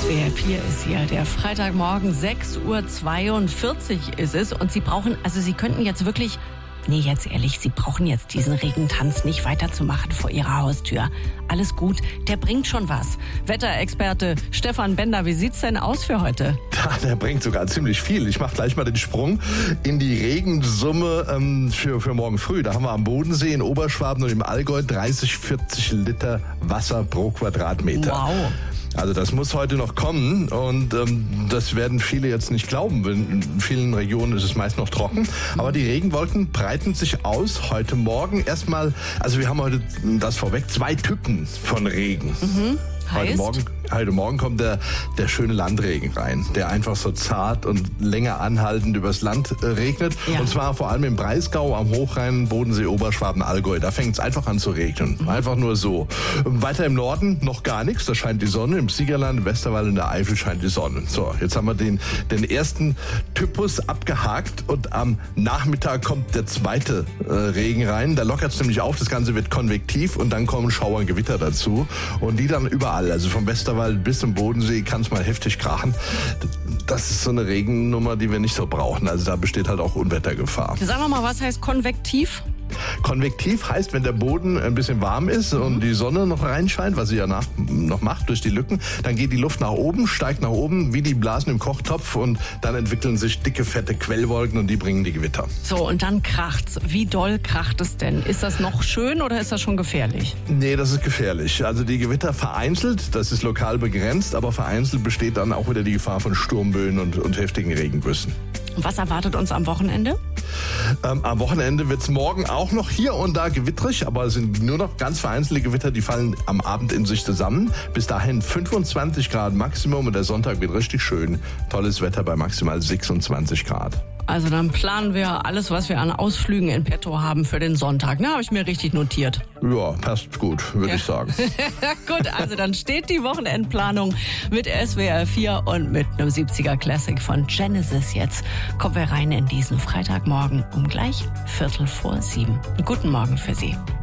SWR 4 ist hier. Der Freitagmorgen, 6.42 Uhr ist es. Und Sie brauchen, also Sie könnten jetzt wirklich, nee, jetzt ehrlich, Sie brauchen jetzt diesen Regentanz nicht weiterzumachen vor Ihrer Haustür. Alles gut, der bringt schon was. Wetterexperte Stefan Bender, wie sieht's denn aus für heute? Ja, der bringt sogar ziemlich viel. Ich mache gleich mal den Sprung in die Regensumme für morgen früh. Da haben wir am Bodensee in Oberschwaben und im Allgäu 30-40 Liter Wasser pro Quadratmeter. Wow. Also das muss heute noch kommen und das werden viele jetzt nicht glauben. In vielen Regionen ist es meist noch trocken. Aber die Regenwolken breiten sich aus heute Morgen. Erstmal, also wir haben heute, das vorweg, 2 Typen von Regen. Heute Morgen kommt der schöne Landregen rein, der einfach so zart und länger anhaltend übers Land regnet. Ja. Und zwar vor allem im Breisgau, am Hochrhein, Bodensee, Oberschwaben, Allgäu. Da fängt es einfach an zu regnen. Einfach nur so. Weiter im Norden noch gar nichts, da scheint die Sonne. Im Siegerland, im Westerwald und der Eifel scheint die Sonne. So, jetzt haben wir den ersten Typus abgehakt und am Nachmittag kommt der zweite Regen rein. Da lockert es nämlich auf, das Ganze wird konvektiv und dann kommen Schauer und Gewitter dazu. Und die dann überall, also vom Westerwald bis zum Bodensee kann es mal heftig krachen. Das ist so eine Regennummer, die wir nicht so brauchen. Also da besteht halt auch Unwettergefahr. Sagen wir mal, was heißt konvektiv? Konvektiv heißt, wenn der Boden ein bisschen warm ist und die Sonne noch reinscheint, was sie ja noch macht durch die Lücken, dann geht die Luft nach oben, steigt nach oben wie die Blasen im Kochtopf und dann entwickeln sich dicke, fette Quellwolken und die bringen die Gewitter. So, und dann kracht's. Wie doll kracht es denn? Ist das noch schön oder ist das schon gefährlich? Nee, das ist gefährlich. Also die Gewitter vereinzelt, das ist lokal begrenzt, aber vereinzelt besteht dann auch wieder die Gefahr von Sturmböen und heftigen Regengüssen. Was erwartet uns am Wochenende? Am Wochenende wird es morgen auch noch hier und da gewittrig, aber es sind nur noch ganz vereinzelte Gewitter, die fallen am Abend in sich zusammen. Bis dahin 25 Grad Maximum und der Sonntag wird richtig schön. Tolles Wetter bei maximal 26 Grad. Also dann planen wir alles, was wir an Ausflügen in petto haben für den Sonntag. Ne, habe ich mir richtig notiert. Ja, passt gut, würde ich sagen. Gut, also dann steht die Wochenendplanung mit SWR 4 und mit einem 70er Classic von Genesis jetzt. Kommen wir rein in diesen Freitagmorgen um gleich 6:45. Guten Morgen für Sie.